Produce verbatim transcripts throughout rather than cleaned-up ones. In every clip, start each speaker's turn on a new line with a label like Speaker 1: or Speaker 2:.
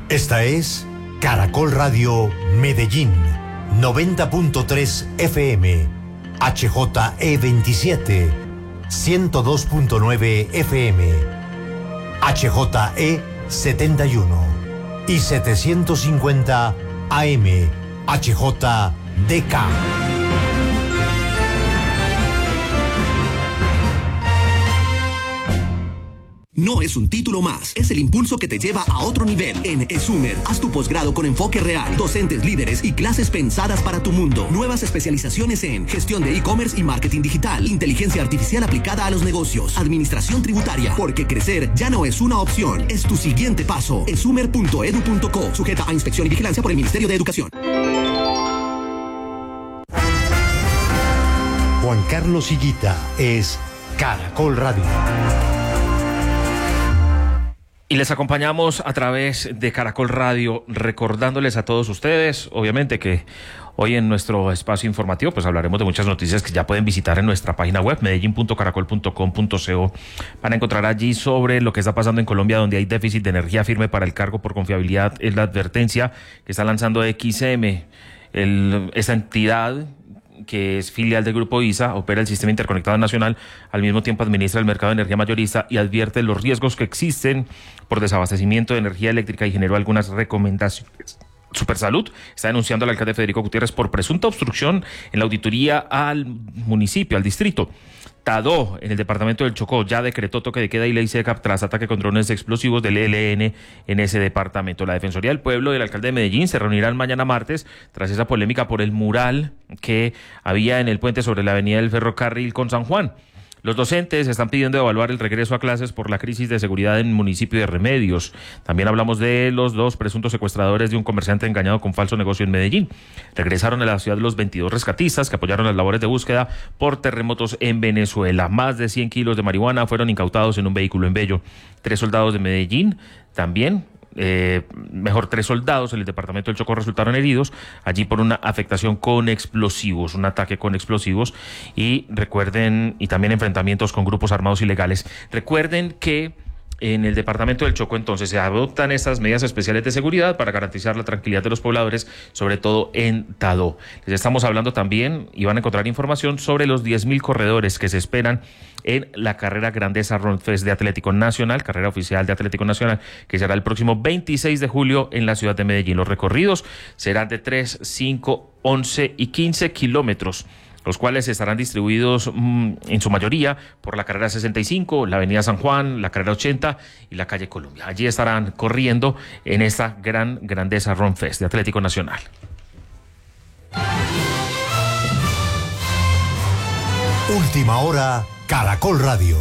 Speaker 1: Esta es Caracol Radio Medellín, noventa punto tres F M, H J E veintisiete, ciento dos punto nueve F M, H J E setenta y uno y setecientos cincuenta A M, H J D K.
Speaker 2: No es un título más, es el impulso que te lleva a otro nivel. En ESUMER, haz tu posgrado con enfoque real, docentes líderes y clases pensadas para tu mundo. Nuevas especializaciones en gestión de e-commerce y marketing digital, inteligencia artificial aplicada a los negocios, administración tributaria, porque crecer ya no es una opción, es tu siguiente paso. esumer punto edu punto co, sujeta a inspección y vigilancia por el Ministerio de Educación.
Speaker 1: Juan Carlos Higuita es Caracol Radio.
Speaker 3: Y les acompañamos a través de Caracol Radio, recordándoles a todos ustedes, obviamente, que hoy en nuestro espacio informativo pues hablaremos de muchas noticias que ya pueden visitar en nuestra página web, medellín punto caracol punto com punto co. Van a encontrar allí sobre lo que está pasando en Colombia, donde hay déficit de energía firme para el cargo por confiabilidad. Es la advertencia que está lanzando X M, el, esta entidad que es filial del Grupo I S A, opera el Sistema Interconectado Nacional, al mismo tiempo administra el mercado de energía mayorista y advierte los riesgos que existen por desabastecimiento de energía eléctrica y generó algunas recomendaciones. Supersalud está denunciando al alcalde Federico Gutiérrez por presunta obstrucción en la auditoría al municipio, al distrito. Tadó, en el departamento del Chocó, ya decretó toque de queda y ley seca tras ataque con drones explosivos del E L N en ese departamento. La Defensoría del Pueblo y el alcalde de Medellín se reunirán mañana martes tras esa polémica por el mural que había en el puente sobre la avenida del Ferrocarril con San Juan. Los docentes están pidiendo evaluar el regreso a clases por la crisis de seguridad en el municipio de Remedios. También hablamos de los dos presuntos secuestradores de un comerciante engañado con falso negocio en Medellín. Regresaron a la ciudad los veintidós rescatistas que apoyaron las labores de búsqueda por terremotos en Venezuela. Más de cien kilos de marihuana fueron incautados en un vehículo en Bello. Tres soldados de Medellín también... Eh, mejor tres soldados en el departamento del Chocó resultaron heridos allí por una afectación con explosivos, un ataque con explosivos y recuerden, y también enfrentamientos con grupos armados ilegales. Recuerden que en el departamento del Chocó entonces se adoptan estas medidas especiales de seguridad para garantizar la tranquilidad de los pobladores, sobre todo en Tadó. Les estamos hablando también y van a encontrar información sobre los diez mil corredores que se esperan en la carrera Grandeza Run Fest de Atlético Nacional, carrera oficial de Atlético Nacional, que será el próximo veintiséis de julio en la ciudad de Medellín. Los recorridos serán de tres, cinco, once y quince kilómetros, los cuales estarán distribuidos mmm, en su mayoría por la carrera sesenta y cinco, la avenida San Juan, la carrera ochenta y la calle Colombia. Allí estarán corriendo en esta gran Grandeza Run Fest de Atlético Nacional.
Speaker 1: Última hora, Caracol Radio.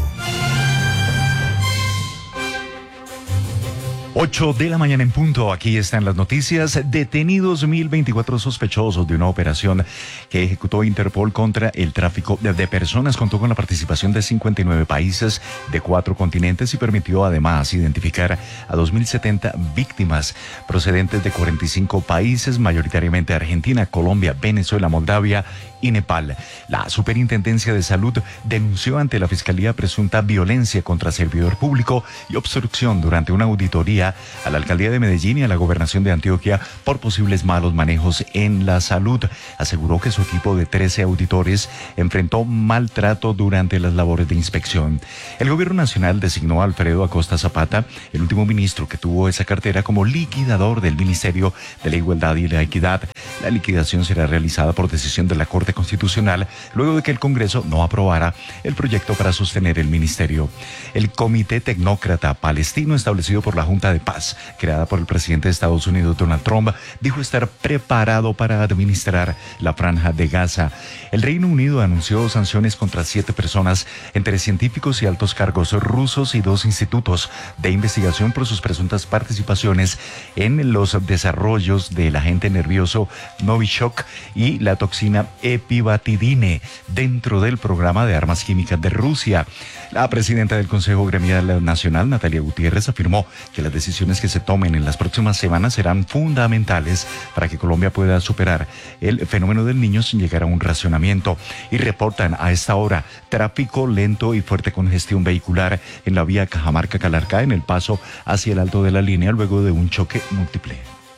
Speaker 4: ocho de la mañana en punto, aquí están las noticias. Detenidos mil veinticuatro sospechosos de una operación que ejecutó Interpol contra el tráfico de personas. Contó con la participación de cincuenta y nueve países de cuatro continentes y permitió además identificar a dos mil setenta víctimas procedentes de cuarenta y cinco países, mayoritariamente Argentina, Colombia, Venezuela, Moldavia y Nepal. La Superintendencia de Salud denunció ante la Fiscalía presunta violencia contra servidor público y obstrucción durante una auditoría a la Alcaldía de Medellín y a la Gobernación de Antioquia por posibles malos manejos en la salud. Aseguró que su equipo de trece auditores enfrentó maltrato durante las labores de inspección. El Gobierno Nacional designó a Alfredo Acosta Zapata, el último ministro que tuvo esa cartera, como liquidador del Ministerio de la Igualdad y la Equidad. La liquidación será realizada por decisión de la Corte Constitucional luego de que el Congreso no aprobara el proyecto para sostener el ministerio. El Comité Tecnócrata Palestino, establecido por la Junta de Paz, creada por el presidente de Estados Unidos Donald Trump, dijo estar preparado para administrar la Franja de Gaza. El Reino Unido anunció sanciones contra siete personas, entre científicos y altos cargos rusos y dos institutos de investigación por sus presuntas participaciones en los desarrollos del agente nervioso Novichok y la toxina epibatidine dentro del programa de armas químicas de Rusia. La presidenta del Consejo Gremial Nacional, Natalia Gutiérrez, afirmó que las decisiones que se tomen en las próximas semanas serán fundamentales para que Colombia pueda superar el fenómeno del Niño sin llegar a un racionamiento. Y reportan a esta hora tráfico lento y fuerte congestión vehicular en la vía Cajamarca-Calarcá en el paso hacia el Alto de la Línea luego de un choque múltiple.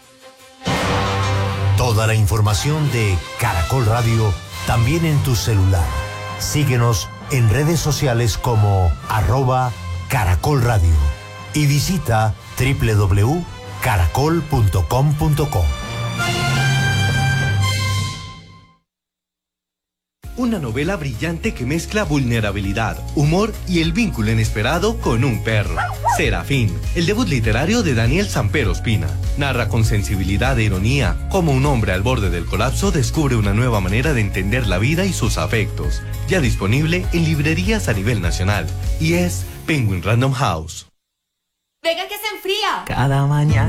Speaker 1: Toda la información de Caracol Radio también en tu celular. Síguenos en redes sociales como arroba Caracol Radio y visita doble u doble u doble u punto caracol punto com punto co.
Speaker 5: Una novela brillante que mezcla vulnerabilidad, humor y el vínculo inesperado con un perro. Serafín, el debut literario de Daniel Sampero Ospina. Narra con sensibilidad e ironía cómo un hombre al borde del colapso descubre una nueva manera de entender la vida y sus afectos. Ya disponible en librerías a nivel nacional. Y es Penguin Random House.
Speaker 6: Venga que se enfría.
Speaker 7: Cada mañana